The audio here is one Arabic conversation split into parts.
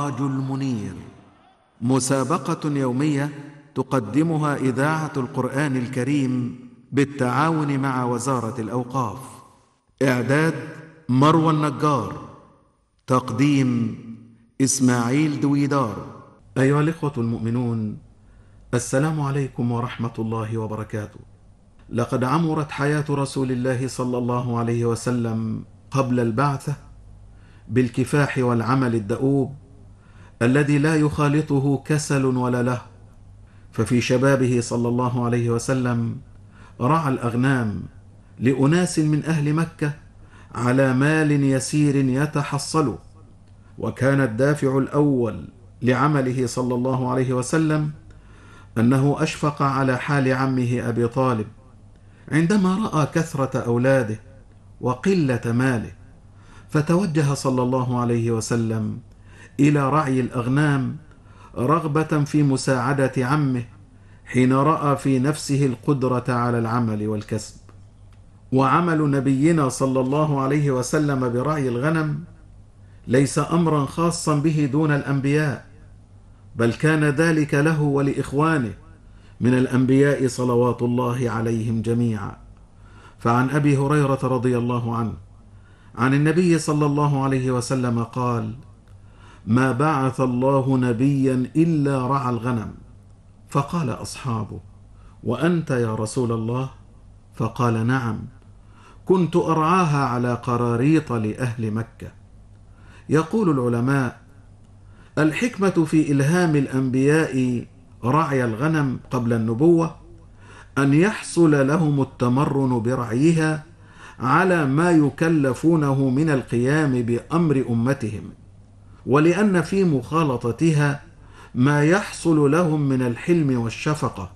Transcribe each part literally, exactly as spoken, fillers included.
السراج المنير، مسابقة يومية تقدمها إذاعة القرآن الكريم بالتعاون مع وزارة الأوقاف. إعداد مروى النجار، تقديم إسماعيل دويدار. أيها الإخوة المؤمنون، السلام عليكم ورحمة الله وبركاته. لقد عمرت حياة رسول الله صلى الله عليه وسلم قبل البعثة بالكفاح والعمل الدؤوب الذي لا يخالطه كسل ولا له. ففي شبابه صلى الله عليه وسلم رعى الأغنام لأناس من أهل مكة على مال يسير يتحصل، وكان الدافع الأول لعمله صلى الله عليه وسلم أنه أشفق على حال عمه أبي طالب عندما رأى كثرة أولاده وقلة ماله، فتوجه صلى الله عليه وسلم إلى رعي الأغنام رغبة في مساعدة عمه حين رأى في نفسه القدرة على العمل والكسب. وعمل نبينا صلى الله عليه وسلم برعي الغنم ليس أمرا خاصا به دون الأنبياء، بل كان ذلك له ولإخوانه من الأنبياء صلوات الله عليهم جميعا. فعن أبي هريرة رضي الله عنه عن النبي صلى الله عليه وسلم قال: ما بعث الله نبيا إلا رعى الغنم. فقال أصحابه: وأنت يا رسول الله؟ فقال: نعم، كنت أرعاها على قراريط لأهل مكة. يقول العلماء: الحكمة في إلهام الأنبياء رعي الغنم قبل النبوة أن يحصل لهم التمرن برعيها على ما يكلفونه من القيام بأمر أمتهم، ولأن في مخالطتها ما يحصل لهم من الحلم والشفقة،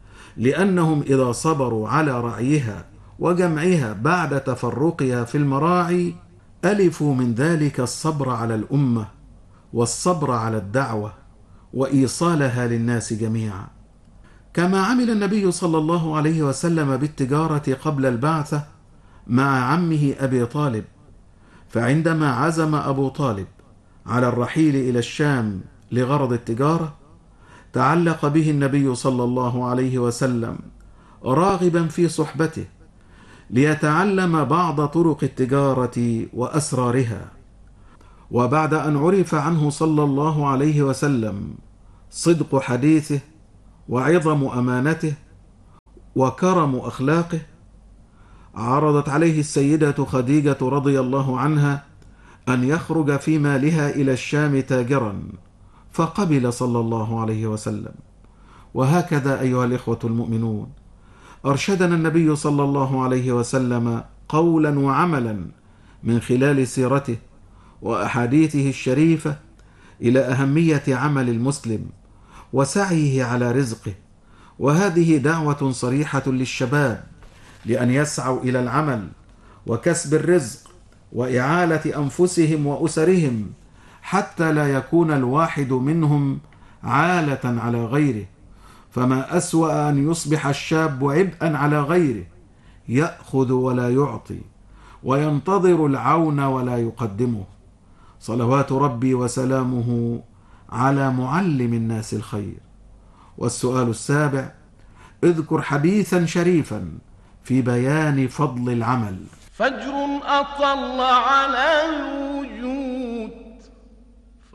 لأنهم إذا صبروا على رعيها وجمعها بعد تفرقها في المراعي ألفوا من ذلك الصبر على الأمة والصبر على الدعوة وإيصالها للناس جميعا. كما عمل النبي صلى الله عليه وسلم بالتجارة قبل البعثة مع عمه أبي طالب، فعندما عزم أبو طالب على الرحيل إلى الشام لغرض التجارة تعلق به النبي صلى الله عليه وسلم راغبا في صحبته ليتعلم بعض طرق التجارة وأسرارها. وبعد أن عرف عنه صلى الله عليه وسلم صدق حديثه وعظم أمانته وكرم أخلاقه، عرضت عليه السيدة خديجة رضي الله عنها أن يخرج في مالها إلى الشام تاجرا، فقبل صلى الله عليه وسلم. وهكذا أيها الإخوة المؤمنون، أرشدنا النبي صلى الله عليه وسلم قولا وعملا من خلال سيرته وأحاديثه الشريفة إلى أهمية عمل المسلم وسعيه على رزقه. وهذه دعوة صريحة للشباب لأن يسعوا إلى العمل وكسب الرزق وإعالة أنفسهم وأسرهم، حتى لا يكون الواحد منهم عالة على غيره. فما أسوأ أن يصبح الشاب عبئا على غيره، يأخذ ولا يعطي وينتظر العون ولا يقدمه. صلوات ربي وسلامه على معلم الناس الخير. والسؤال السابع: اذكر حديثا شريفا في بيان فضل العمل. فجر أطل على الوجوه